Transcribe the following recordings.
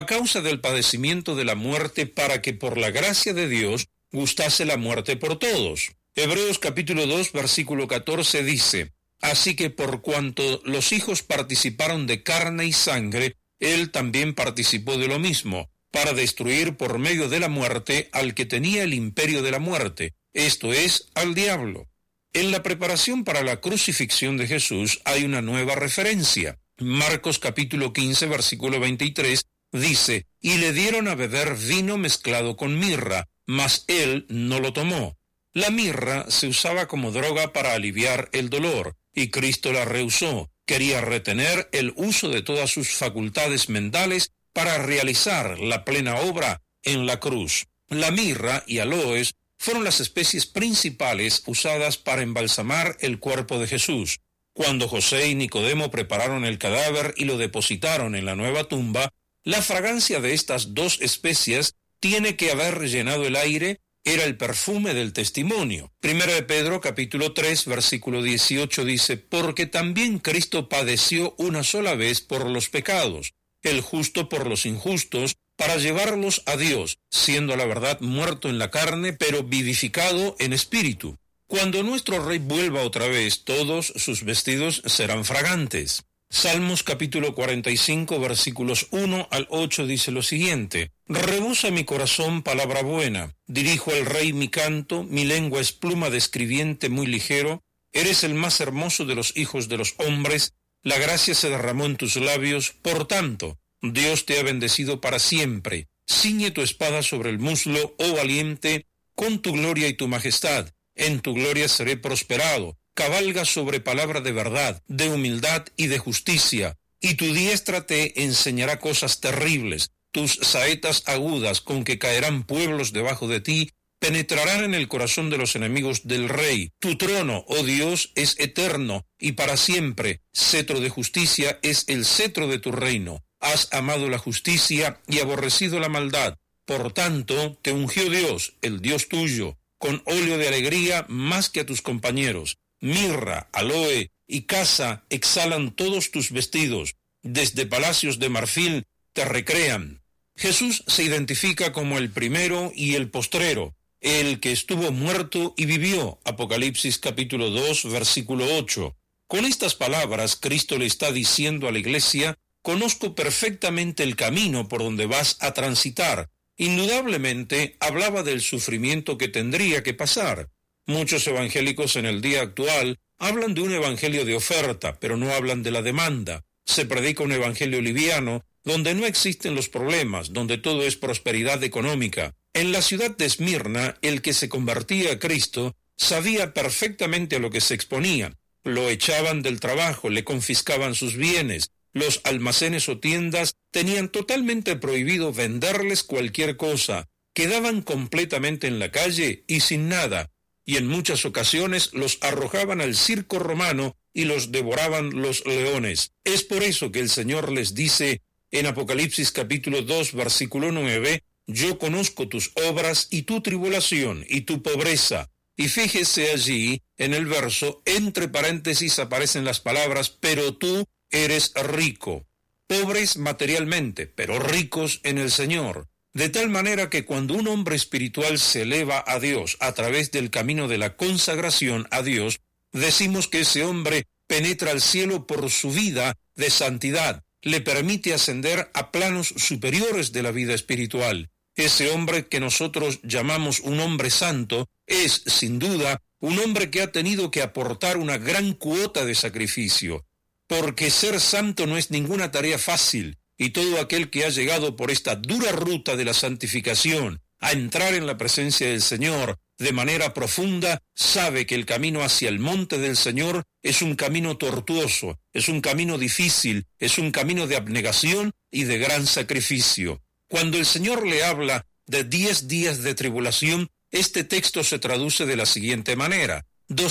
causa del padecimiento de la muerte, para que por la gracia de Dios gustase la muerte por todos. Hebreos capítulo 2, versículo 14 dice: Así que por cuanto los hijos participaron de carne y sangre, él también participó de lo mismo, para destruir por medio de la muerte al que tenía el imperio de la muerte, esto es, al diablo. En la preparación para la crucifixión de Jesús hay una nueva referencia. Marcos capítulo 15, versículo 23, dice: Y le dieron a beber vino mezclado con mirra, mas él no lo tomó. La mirra se usaba como droga para aliviar el dolor, y Cristo la rehusó. Quería retener el uso de todas sus facultades mentales para realizar la plena obra en la cruz. La mirra y aloes fueron las especies principales usadas para embalsamar el cuerpo de Jesús. Cuando José y Nicodemo prepararon el cadáver y lo depositaron en la nueva tumba, la fragancia de estas dos especias tiene que haber llenado el aire. Era el perfume del testimonio. Primera de Pedro, capítulo 3, versículo 18 dice: Porque también Cristo padeció una sola vez por los pecados, el justo por los injustos, para llevarlos a Dios, siendo a la verdad muerto en la carne, pero vivificado en espíritu. Cuando nuestro Rey vuelva otra vez, todos sus vestidos serán fragantes. Salmos capítulo 45, versículos 1 al 8 dice lo siguiente: Rebosa mi corazón palabra buena, dirijo al Rey mi canto, mi lengua es pluma de escribiente muy ligero, eres el más hermoso de los hijos de los hombres, la gracia se derramó en tus labios, por tanto, Dios te ha bendecido para siempre. Ciñe tu espada sobre el muslo, oh valiente, con tu gloria y tu majestad, en tu gloria seré prosperado. Cabalga sobre palabra de verdad, de humildad y de justicia, y tu diestra te enseñará cosas terribles. Tus saetas agudas con que caerán pueblos debajo de ti, penetrarán en el corazón de los enemigos del rey. Tu trono, oh Dios, es eterno y para siempre. Cetro de justicia es el cetro de tu reino. Has amado la justicia y aborrecido la maldad. Por tanto, te ungió Dios, el Dios tuyo, con óleo de alegría más que a tus compañeros. Mirra, aloe y casa exhalan todos tus vestidos, desde palacios de marfil te recrean. Jesús se identifica como el primero y el postrero, el que estuvo muerto y vivió, Apocalipsis capítulo 2, versículo 8. Con estas palabras, Cristo le está diciendo a la iglesia: conozco perfectamente el camino por donde vas a transitar. Indudablemente hablaba del sufrimiento que tendría que pasar. Muchos evangélicos en el día actual hablan de un evangelio de oferta, pero no hablan de la demanda. Se predica un evangelio liviano, donde no existen los problemas, donde todo es prosperidad económica. En la ciudad de Esmirna, el que se convertía a Cristo sabía perfectamente a lo que se exponía. Lo echaban del trabajo, le confiscaban sus bienes. Los almacenes o tiendas tenían totalmente prohibido venderles cualquier cosa. Quedaban completamente en la calle y sin nada. Y en muchas ocasiones los arrojaban al circo romano y los devoraban los leones. Es por eso que el Señor les dice en Apocalipsis capítulo 2, versículo 9, yo conozco tus obras y tu tribulación y tu pobreza. Y fíjese allí, en el verso, entre paréntesis aparecen las palabras, pero tú eres rico. Pobres materialmente, pero ricos en el Señor. De tal manera que cuando un hombre espiritual se eleva a Dios a través del camino de la consagración a Dios, decimos que ese hombre penetra al cielo por su vida de santidad, le permite ascender a planos superiores de la vida espiritual. Ese hombre que nosotros llamamos un hombre santo es, sin duda, un hombre que ha tenido que aportar una gran cuota de sacrificio, porque ser santo no es ninguna tarea fácil. Y todo aquel que ha llegado por esta dura ruta de la santificación a entrar en la presencia del Señor de manera profunda, sabe que el camino hacia el monte del Señor es un camino tortuoso, es un camino difícil, es un camino de abnegación y de gran sacrificio. Cuando el Señor le habla de 10 días de tribulación, este texto se traduce de la siguiente manera: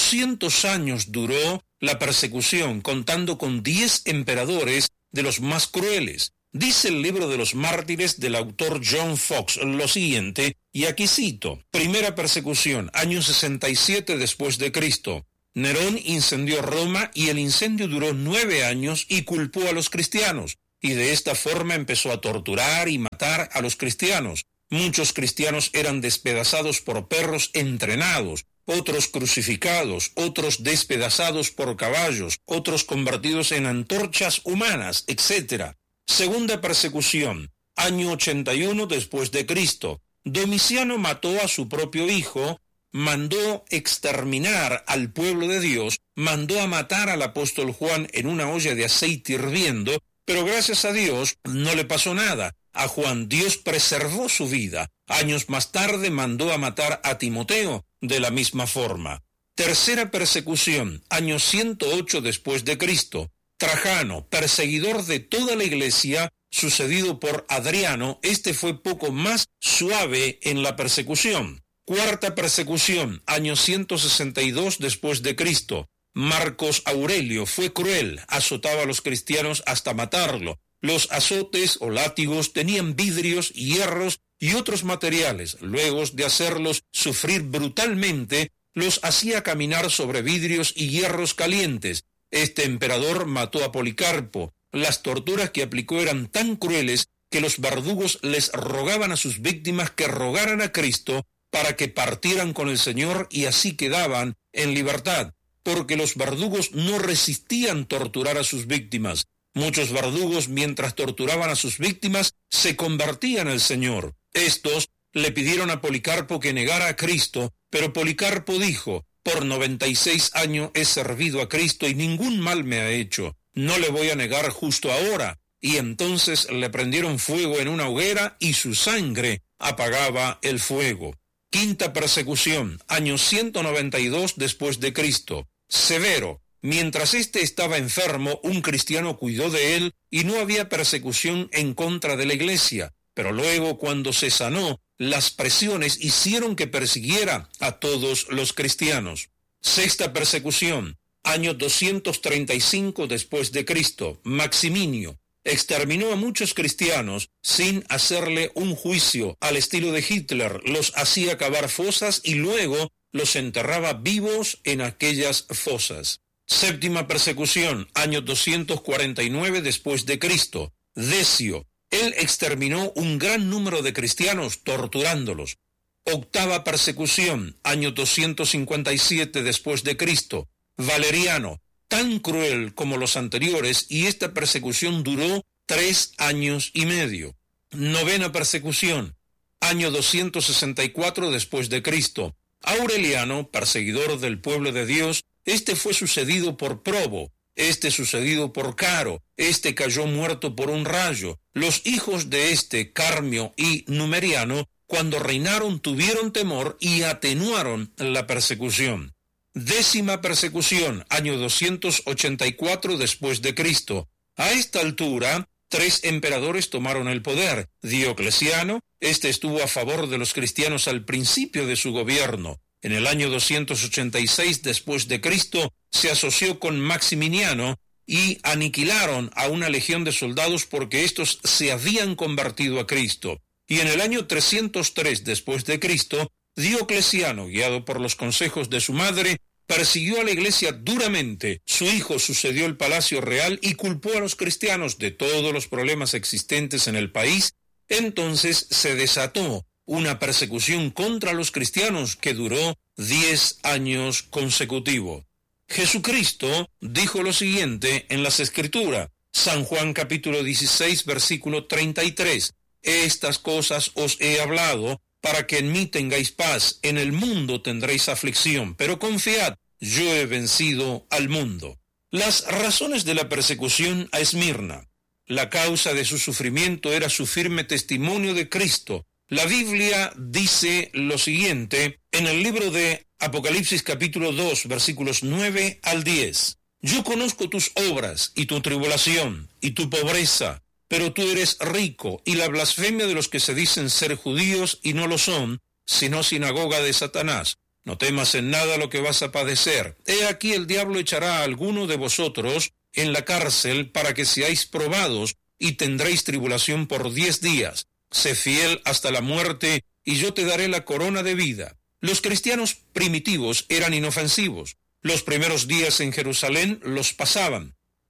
200 años duró la persecución, contando con 10 emperadores de los más crueles. Dice el libro de los mártires del autor John Fox lo siguiente, y aquí cito: primera persecución, año 67 después de Cristo. Nerón incendió Roma y el incendio duró 9 años y culpó a los cristianos. y de esta forma empezó a torturar y matar a los cristianos. Muchos cristianos eran despedazados por perros entrenados, otros crucificados, otros despedazados por caballos, otros convertidos en antorchas humanas, etc. Segunda persecución, año 81 después de Cristo. Domiciano mató a su propio hijo, mandó exterminar al pueblo de Dios, mandó a matar al apóstol Juan en una olla de aceite hirviendo, pero gracias a Dios no le pasó nada. A Juan Dios preservó su vida. Años más tarde mandó a matar a Timoteo de la misma forma. Tercera persecución, año 108 después de Cristo. Trajano, perseguidor de toda la iglesia, sucedido por Adriano, este fue poco más suave en la persecución. Cuarta persecución, año 162 después de Cristo. Marcos Aurelio fue cruel, azotaba a los cristianos hasta matarlo. Los azotes o látigos tenían vidrios, hierros y otros materiales. Luego de hacerlos sufrir brutalmente, los hacía caminar sobre vidrios y hierros calientes. Este emperador mató a Policarpo. Las torturas que aplicó eran tan crueles que los verdugos les rogaban a sus víctimas que rogaran a Cristo para que partieran con el Señor y así quedaban en libertad, porque los verdugos no resistían torturar a sus víctimas. Muchos verdugos, mientras torturaban a sus víctimas, se convertían al Señor. Estos le pidieron a Policarpo que negara a Cristo, pero Policarpo dijo: por 96 años he servido a Cristo y ningún mal me ha hecho. No le voy a negar justo ahora. Y entonces le prendieron fuego en una hoguera y su sangre apagaba el fuego. Quinta persecución, año 192 después de Cristo. Severo. Mientras éste estaba enfermo, un cristiano cuidó de él y no había persecución en contra de la iglesia. Pero luego, cuando se sanó, las presiones hicieron que persiguiera a todos los cristianos. Sexta persecución, año 235 después de Cristo. Maximinio exterminó a muchos cristianos sin hacerle un juicio al estilo de Hitler. Los hacía cavar fosas y luego los enterraba vivos en aquellas fosas. Séptima persecución, año 249 después de Cristo. Decio. Él exterminó un gran número de cristianos torturándolos. Octava persecución, año 257 después de Cristo. Valeriano, tan cruel como los anteriores, y esta persecución duró 3 años y medio. Novena persecución, año 264 después de Cristo. Aureliano, perseguidor del pueblo de Dios, este fue sucedido por Probo, este sucedido por Caro, este cayó muerto por un rayo. Los hijos de este, Carmio y Numeriano, cuando reinaron tuvieron temor y atenuaron la persecución. Décima persecución, año 284 después de Cristo. A esta altura, 3 emperadores tomaron el poder. Diocleciano, este estuvo a favor de los cristianos al principio de su gobierno. En el año 286 después de Cristo se asoció con Maximiniano y aniquilaron a una legión de soldados porque éstos se habían convertido a Cristo. Y en el año 303 después de Cristo, Diocleciano, guiado por los consejos de su madre, persiguió a la iglesia duramente. Su hijo sucedió el palacio real y culpó a los cristianos de todos los problemas existentes en el país. Entonces se desató una persecución contra los cristianos que duró 10 años consecutivos. Jesucristo dijo lo siguiente en las Escrituras, San Juan capítulo 16, versículo 33, estas cosas os he hablado para que en mí tengáis paz, en el mundo tendréis aflicción, pero confiad, yo he vencido al mundo. Las razones de la persecución a Esmirna. La causa de su sufrimiento era su firme testimonio de Cristo. La Biblia dice lo siguiente en el libro de Apocalipsis capítulo 2, versículos 9 al 10. Yo conozco tus obras y tu tribulación y tu pobreza, pero tú eres rico, y la blasfemia de los que se dicen ser judíos y no lo son, sino sinagoga de Satanás. No temas en nada lo que vas a padecer. He aquí el diablo echará a alguno de vosotros en la cárcel para que seáis probados, y tendréis tribulación por 10 días. Sé fiel hasta la muerte, y yo te daré la corona de vida. Los cristianos primitivos eran inofensivos. Los primeros días en Jerusalén los pasaban.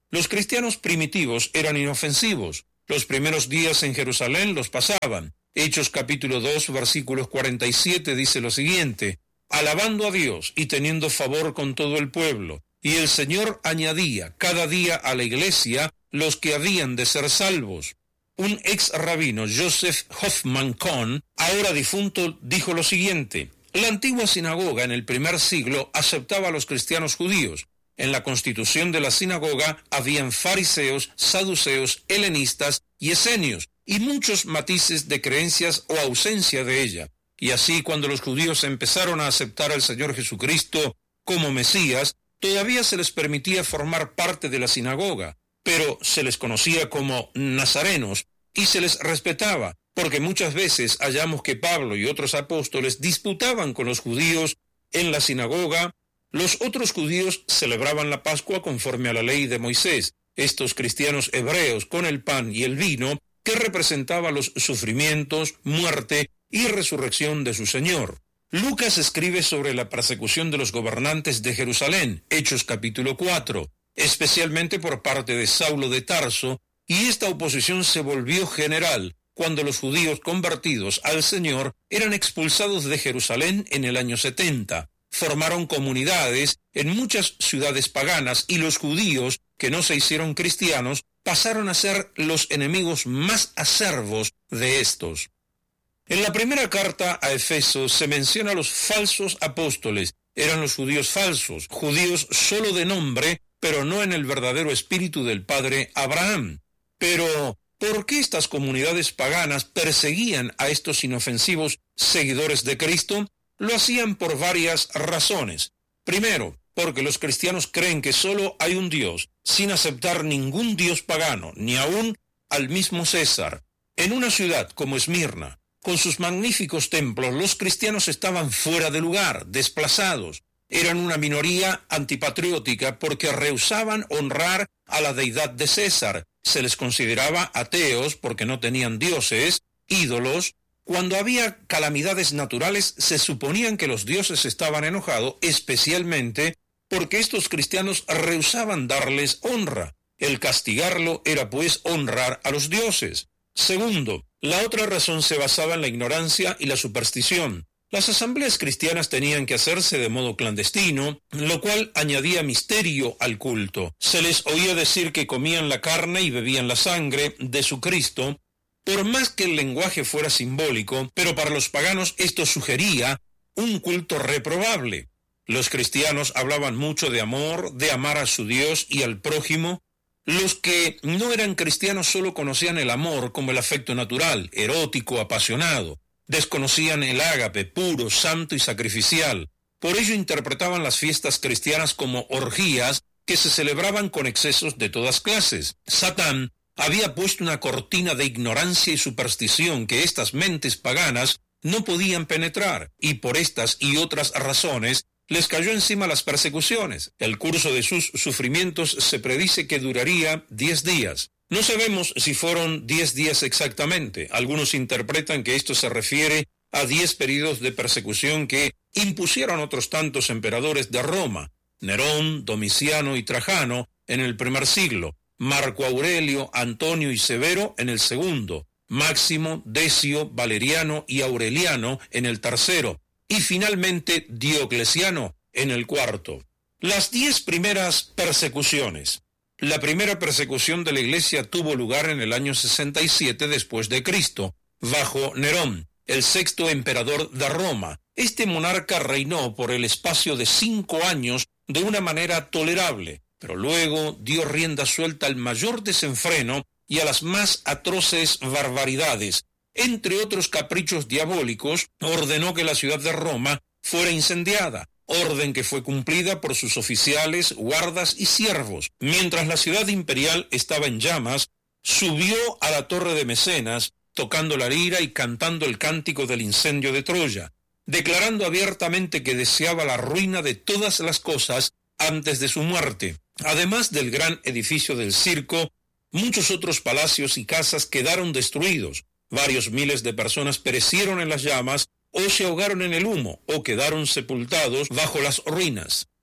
Los cristianos primitivos eran inofensivos. Los primeros días en Jerusalén los pasaban. Hechos capítulo 2, versículos 47 dice lo siguiente: alabando a Dios y teniendo favor con todo el pueblo. Y el Señor añadía cada día a la iglesia los que habían de ser salvos. Un ex rabino, Joseph Hoffman Kohn, ahora difunto, dijo lo siguiente: la antigua sinagoga en el primer siglo aceptaba a los cristianos judíos. En la constitución de la sinagoga habían fariseos, saduceos, helenistas y esenios, y muchos matices de creencias o ausencia de ella. Y así, cuando los judíos empezaron a aceptar al Señor Jesucristo como Mesías, todavía se les permitía formar parte de la sinagoga, pero se les conocía como nazarenos y se les respetaba, porque muchas veces hallamos que Pablo y otros apóstoles disputaban con los judíos en la sinagoga. Los otros judíos celebraban la Pascua conforme a la ley de Moisés, estos cristianos hebreos con el pan y el vino, que representaba los sufrimientos, muerte y resurrección de su Señor. Lucas escribe sobre la persecución de los gobernantes de Jerusalén, Hechos capítulo 4, especialmente por parte de Saulo de Tarso, y esta oposición se volvió general cuando los judíos convertidos al Señor eran expulsados de Jerusalén en el año 70. Formaron comunidades en muchas ciudades paganas y los judíos que no se hicieron cristianos pasaron a ser los enemigos más acervos de estos. En la primera carta a Efesos se menciona a los falsos apóstoles. Eran los judíos falsos, judíos solo de nombre, pero no en el verdadero espíritu del padre Abraham. Pero, ¿por qué estas comunidades paganas perseguían a estos inofensivos seguidores de Cristo? Lo hacían por varias razones. Primero, porque los cristianos creen que solo hay un Dios, sin aceptar ningún Dios pagano, ni aún al mismo César. En una ciudad como Esmirna, con sus magníficos templos, los cristianos estaban fuera de lugar, desplazados. Eran una minoría antipatriótica porque rehusaban honrar a la deidad de César. Se les consideraba ateos porque no tenían dioses, ídolos. Cuando había calamidades naturales, se suponían que los dioses estaban enojados, especialmente porque estos cristianos rehusaban darles honra. El castigarlo era pues honrar a los dioses. Segundo, la otra razón se basaba en la ignorancia y la superstición. Las asambleas cristianas tenían que hacerse de modo clandestino, lo cual añadía misterio al culto. Se les oía decir que comían la carne y bebían la sangre de su Cristo, por más que el lenguaje fuera simbólico, pero para los paganos esto sugería un culto reprobable. Los cristianos hablaban mucho de amor, de amar a su Dios y al prójimo. Los que no eran cristianos solo conocían el amor como el afecto natural, erótico, apasionado. Desconocían el ágape, puro, santo y sacrificial. Por ello interpretaban las fiestas cristianas como orgías que se celebraban con excesos de todas clases. Satán había puesto una cortina de ignorancia y superstición que estas mentes paganas no podían penetrar, y por estas y otras razones les cayó encima las persecuciones. El curso de sus sufrimientos se predice que duraría 10 días. No sabemos si fueron 10 días exactamente. Algunos interpretan que esto se refiere a 10 periodos de persecución que impusieron otros tantos emperadores de Roma, Nerón, Domiciano y Trajano, en el primer siglo, Marco Aurelio, Antonio y Severo en el segundo, Máximo, Decio, Valeriano y Aureliano en el tercero, y finalmente Diocleciano en el cuarto. Las 10 primeras persecuciones. La primera persecución de la Iglesia tuvo lugar en el año 67 después de Cristo, bajo Nerón, el sexto emperador de Roma. Este monarca reinó por el espacio de 5 años de una manera tolerable, pero luego dio rienda suelta al mayor desenfreno y a las más atroces barbaridades. Entre otros caprichos diabólicos, ordenó que la ciudad de Roma fuera incendiada, orden que fue cumplida por sus oficiales, guardas y siervos. Mientras la ciudad imperial estaba en llamas, subió a la torre de Mecenas, tocando la lira y cantando el cántico del incendio de Troya, declarando abiertamente que deseaba la ruina de todas las cosas antes de su muerte. Además del gran edificio del circo, muchos otros palacios y casas quedaron destruidos. Varios miles de personas perecieron en las llamas, o se ahogaron en el humo, o quedaron sepultados bajo las ruinas.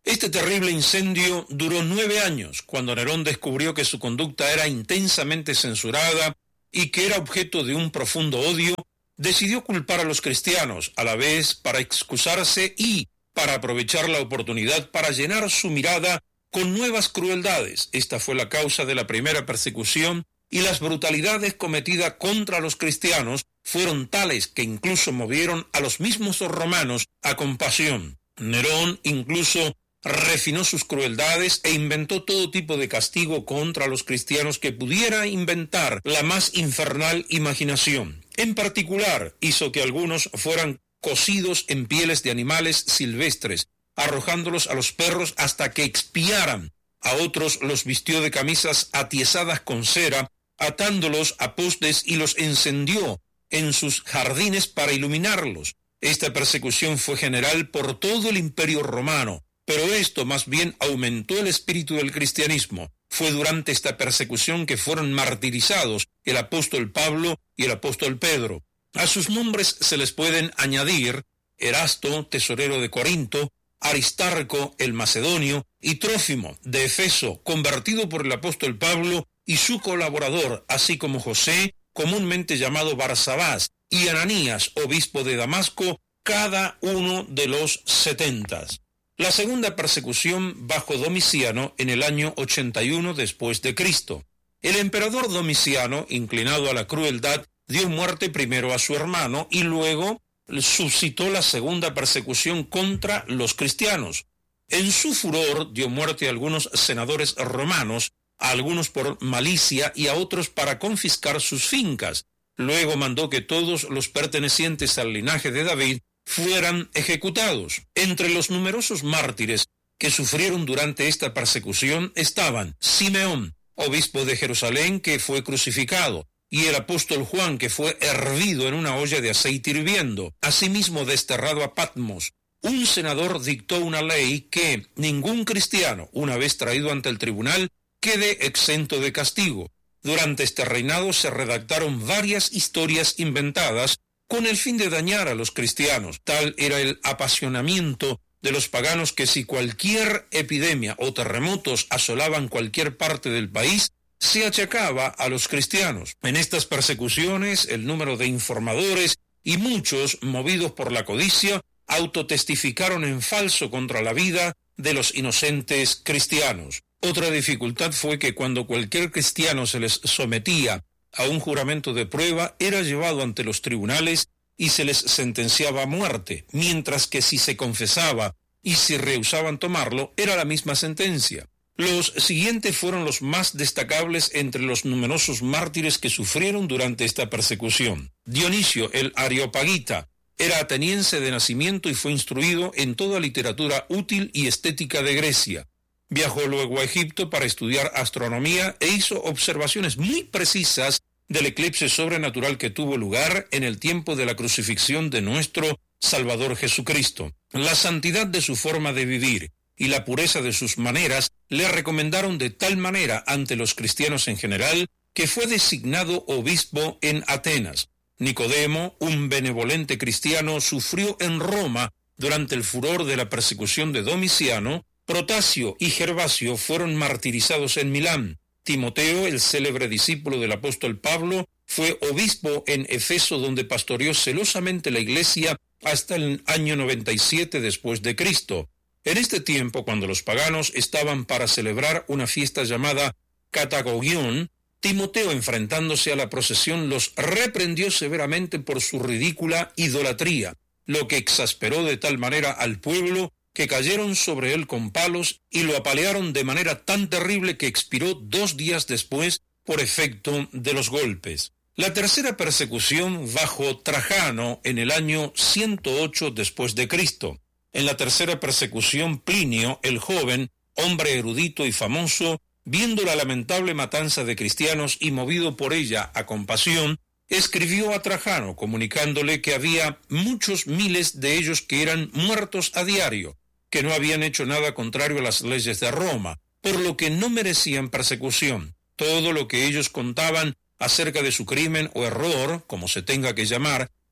Este terrible incendio duró 9 años, cuando Nerón descubrió que su conducta era intensamente censurada y que era objeto de un profundo odio. Decidió culpar a los cristianos, a la vez para excusarse y para aprovechar la oportunidad para llenar su mirada con nuevas crueldades. Esta fue la causa de la primera persecución, y las brutalidades cometidas contra los cristianos fueron tales que incluso movieron a los mismos romanos a compasión. Nerón incluso refinó sus crueldades e inventó todo tipo de castigo contra los cristianos que pudiera inventar la más infernal imaginación. En particular, hizo que algunos fueran cosidos en pieles de animales silvestres, arrojándolos a los perros hasta que expiaran. A otros los vistió de camisas atiesadas con cera, atándolos a postes, y los encendió en sus jardines para iluminarlos. Esta persecución fue general por todo el Imperio Romano, pero esto más bien aumentó el espíritu del cristianismo. Fue durante esta persecución que fueron martirizados el apóstol Pablo y el apóstol Pedro. A sus nombres se les pueden añadir Erasto, tesorero de Corinto, Aristarco el Macedonio y Trófimo de Efeso, convertido por el apóstol Pablo, y su colaborador, así como José, comúnmente llamado Barsabás, y Ananías, obispo de Damasco, cada uno de los 70. La segunda persecución bajo Domiciano en el año 81 después de Cristo. El emperador Domiciano, inclinado a la crueldad, dio muerte primero a su hermano y luego suscitó la segunda persecución contra los cristianos. En su furor dio muerte a algunos senadores romanos, a algunos por malicia y a otros para confiscar sus fincas. Luego mandó que todos los pertenecientes al linaje de David fueran ejecutados. Entre los numerosos mártires que sufrieron durante esta persecución estaban Simeón, obispo de Jerusalén, que fue crucificado, y el apóstol Juan, que fue hervido en una olla de aceite hirviendo, asimismo desterrado a Patmos. Un senador dictó una ley que ningún cristiano, una vez traído ante el tribunal, quede exento de castigo. Durante este reinado se redactaron varias historias inventadas con el fin de dañar a los cristianos. Tal era el apasionamiento de los paganos que si cualquier epidemia o terremotos asolaban cualquier parte del país, se achacaba a los cristianos. En estas persecuciones, el número de informadores y muchos, movidos por la codicia, autotestificaron en falso contra la vida de los inocentes cristianos. Otra dificultad fue que cuando cualquier cristiano se les sometía a un juramento de prueba, era llevado ante los tribunales y se les sentenciaba a muerte, mientras que si se confesaba y si rehusaban tomarlo, era la misma sentencia. Los siguientes fueron los más destacables entre los numerosos mártires que sufrieron durante esta persecución. Dionisio el Areopagita era ateniense de nacimiento y fue instruido en toda literatura útil y estética de Grecia. Viajó luego a Egipto para estudiar astronomía e hizo observaciones muy precisas del eclipse sobrenatural que tuvo lugar en el tiempo de la crucifixión de nuestro Salvador Jesucristo. La santidad de su forma de vivir y la pureza de sus maneras le recomendaron de tal manera ante los cristianos en general que fue designado obispo en Atenas. Nicodemo, un benevolente cristiano, sufrió en Roma durante el furor de la persecución de Domiciano. Protasio y Gervasio fueron martirizados en Milán. Timoteo, el célebre discípulo del apóstol Pablo, fue obispo en Efeso, donde pastoreó celosamente la iglesia hasta el año 97 después de Cristo. En este tiempo, cuando los paganos estaban para celebrar una fiesta llamada Catagogión, Timoteo, enfrentándose a la procesión, los reprendió severamente por su ridícula idolatría, lo que exasperó de tal manera al pueblo que cayeron sobre él con palos y lo apalearon de manera tan terrible que expiró 2 días después por efecto de los golpes. La tercera persecución bajo Trajano en el año 108 después de Cristo. En la tercera persecución, Plinio, el joven, hombre erudito y famoso, viendo la lamentable matanza de cristianos y movido por ella a compasión, escribió a Trajano comunicándole que había muchos miles de ellos que eran muertos a diario, que no habían hecho nada contrario a las leyes de Roma, por lo que no merecían persecución. Todo lo que ellos contaban acerca de su crimen o error, como se tenga que llamar,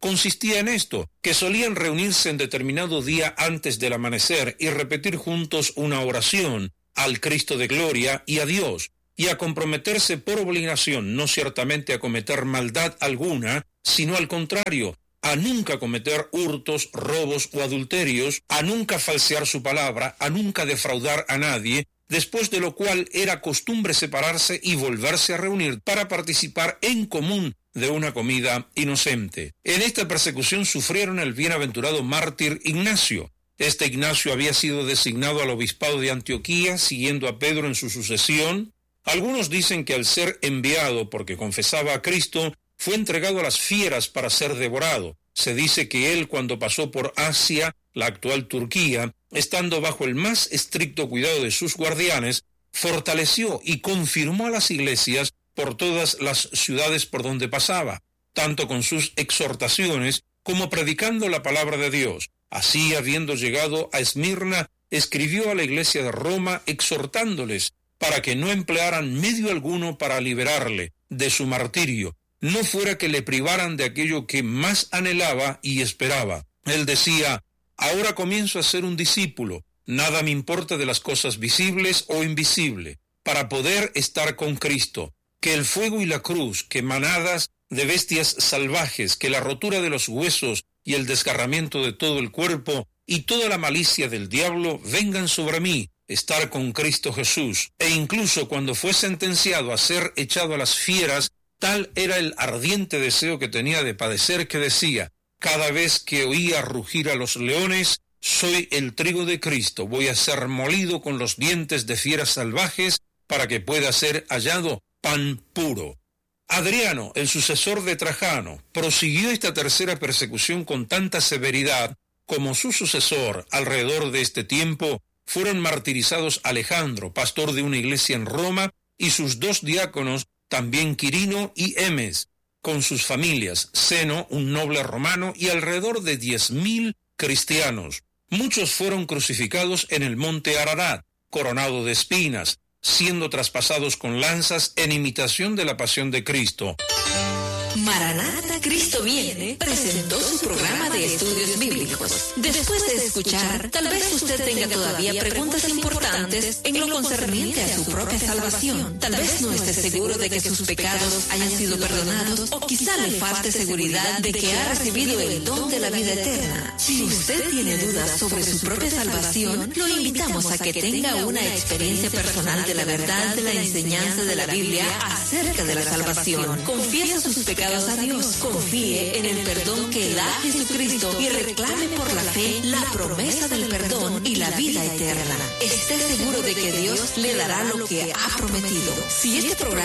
consistía en esto, que solían reunirse en determinado día antes del amanecer y repetir juntos una oración al Cristo de gloria y a Dios, y a comprometerse por obligación, no ciertamente a cometer maldad alguna, sino al contrario, a nunca cometer hurtos, robos o adulterios, a nunca falsear su palabra, a nunca defraudar a nadie, después de lo cual era costumbre separarse y volverse a reunir para participar en común de una comida inocente. En esta persecución sufrieron el bienaventurado mártir Ignacio. Este Ignacio había sido designado al obispado de Antioquía, siguiendo a Pedro en su sucesión. Algunos dicen que al ser enviado porque confesaba a Cristo, fue entregado a las fieras para ser devorado. Se dice que él, cuando pasó por Asia, la actual Turquía, estando bajo el más estricto cuidado de sus guardianes, fortaleció y confirmó a las iglesias por todas las ciudades por donde pasaba, tanto con sus exhortaciones como predicando la palabra de Dios. Así, habiendo llegado a Esmirna, escribió a la iglesia de Roma exhortándoles para que no emplearan medio alguno para liberarle de su martirio, no fuera que le privaran de aquello que más anhelaba y esperaba. Él decía: ahora comienzo a ser un discípulo, nada me importa de las cosas visibles o invisibles, para poder estar con Cristo, que el fuego y la cruz, que manadas de bestias salvajes, que la rotura de los huesos y el desgarramiento de todo el cuerpo y toda la malicia del diablo vengan sobre mí, estar con Cristo Jesús. E incluso cuando fue sentenciado a ser echado a las fieras, tal era el ardiente deseo que tenía de padecer que decía: cada vez que oía rugir a los leones, soy el trigo de Cristo, voy a ser molido con los dientes de fieras salvajes para que pueda ser hallado pan puro. Adriano, el sucesor de Trajano, prosiguió esta tercera persecución con tanta severidad como su sucesor. Alrededor de este tiempo fueron martirizados Alejandro, pastor de una iglesia en Roma, y sus dos diáconos, también Quirino y Emes, con sus familias, Zeno, un noble romano, y alrededor de 10,000 cristianos. Muchos fueron crucificados en el monte Ararat, coronado de espinas, siendo traspasados con lanzas en imitación de la pasión de Cristo. Maranata, Cristo viene presentó su programa de estudios bíblicos. Después de escuchar, tal vez usted tenga todavía preguntas importantes en lo concerniente a su propia salvación. Tal vez no esté seguro de que sus pecados hayan sido perdonados, o quizá le falte seguridad de que ha recibido el don de la vida eterna. Si usted tiene dudas sobre su propia salvación, lo invitamos a que tenga una experiencia personal de la verdad de la enseñanza de la Biblia acerca de la salvación. Confiesa sus pecados a Dios, confíe en el perdón que da Jesucristo y reclame por la fe la promesa del perdón y la vida eterna. Esté seguro de que Dios le dará lo que ha prometido. Si este programa